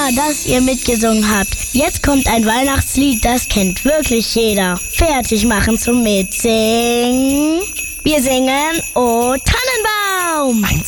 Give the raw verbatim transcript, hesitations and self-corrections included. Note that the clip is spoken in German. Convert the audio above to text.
Super, dass ihr mitgesungen habt. Jetzt kommt ein Weihnachtslied, das kennt wirklich jeder. Fertig machen zum Mitsingen. Wir singen